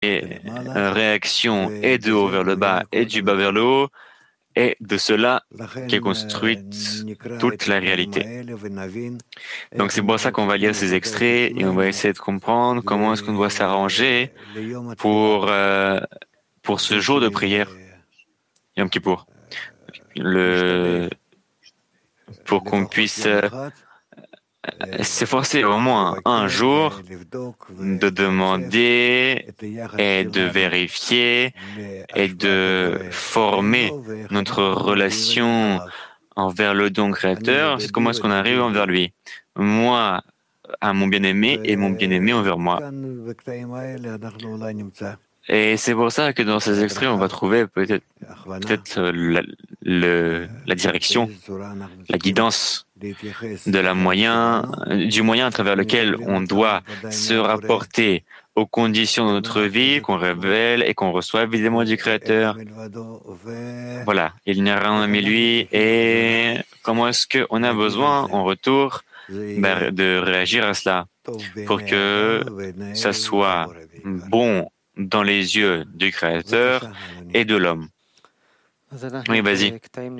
réactions et de haut vers le bas et du bas vers le haut, et de cela qu'est construite toute la réalité. Donc c'est pour ça qu'on va lire ces extraits et on va essayer de comprendre comment est-ce qu'on doit s'arranger pour, euh, pour ce jour de prière, Yom Kippour, pour qu'on puisse s'efforcer au moins un jour de demander et de vérifier et de former notre relation envers le don créateur. C'est comment est-ce qu'on arrive envers lui. Moi à mon bien-aimé et mon bien-aimé envers moi. Et c'est pour ça que dans ces extraits, on va trouver peut-être la direction, la guidance du moyen à travers lequel on doit se rapporter aux conditions de notre vie qu'on révèle et qu'on reçoit évidemment du Créateur. Voilà, il n'y a rien mais lui. Et comment est-ce qu'on a besoin en retour de réagir à cela pour que ça soit bon dans les yeux du Créateur et de l'homme. Oui, vas-y.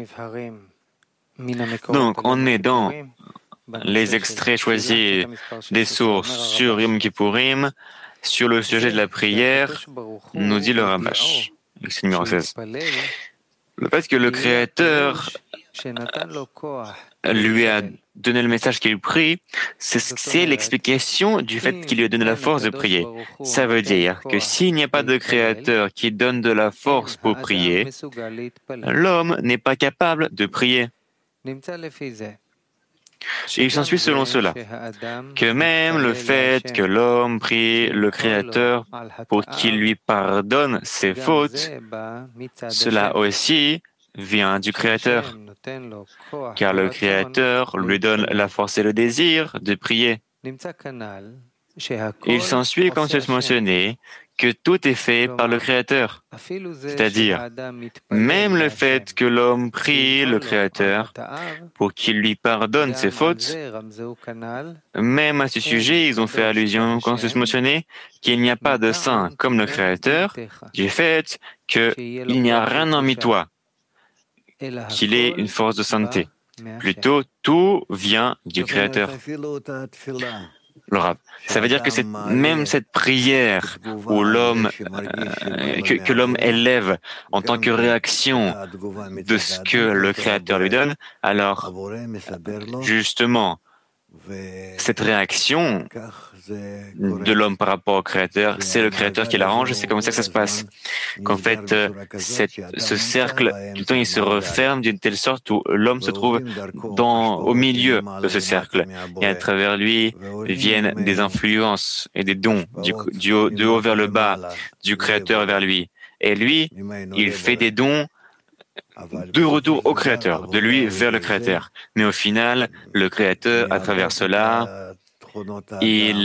Donc, on est dans les extraits choisis des sources sur Yom Kippourim, sur le sujet de la prière, nous dit le Ramash. C'est numéro 16. Le fait que le Créateur lui a donné le message qu'il prie, c'est l'explication du fait qu'il lui a donné la force de prier. Ça veut dire que s'il n'y a pas de Créateur qui donne de la force pour prier, l'homme n'est pas capable de prier. Et il s'ensuit selon cela, que même le fait que l'homme prie le Créateur pour qu'il lui pardonne ses fautes, cela aussi vient du Créateur, car le Créateur lui donne la force et le désir de prier. Il s'ensuit, comme c'est mentionné, que tout est fait par le Créateur, c'est-à-dire même le fait que l'homme prie le Créateur pour qu'il lui pardonne ses fautes, même à ce sujet, ils ont fait allusion, comme c'est mentionné, qu'il n'y a pas de saint comme le Créateur, du fait qu'il n'y a rien en toi, qu'il est une force de sainteté. Plutôt, tout vient du Créateur. Le Rav. Ça veut dire que même cette prière où que l'homme élève en tant que réaction de ce que le Créateur lui donne, alors justement, cette réaction de l'homme par rapport au Créateur, c'est le Créateur qui l'arrange, c'est comme ça que ça se passe. Qu'en fait, ce cercle, tout le temps, il se referme d'une telle sorte où l'homme se trouve au milieu de ce cercle. Et à travers lui viennent des influences et des dons du haut vers le bas, du Créateur vers lui. Et lui, il fait des dons de retour au Créateur, de lui vers le Créateur. Mais au final, le Créateur, à travers cela, il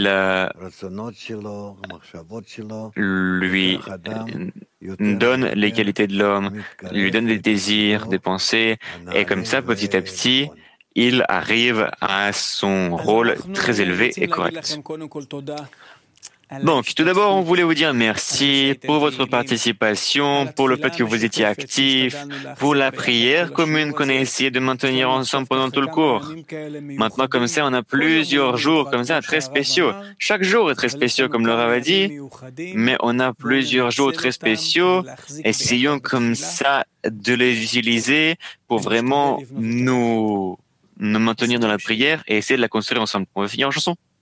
lui donne les qualités de l'homme, lui donne des désirs, des pensées, et comme ça, petit à petit, il arrive à son rôle très élevé et correct. Donc, tout d'abord, on voulait vous dire merci pour votre participation, pour le fait que vous étiez actifs, pour la prière commune qu'on a essayé de maintenir ensemble pendant tout le cours. Maintenant, comme ça, on a plusieurs jours comme ça très spéciaux. Chaque jour est très spécial, comme le Rav a dit, mais on a plusieurs jours très spéciaux. Essayons comme ça de les utiliser pour vraiment nous maintenir dans la prière et essayer de la construire ensemble. On va finir en chanson.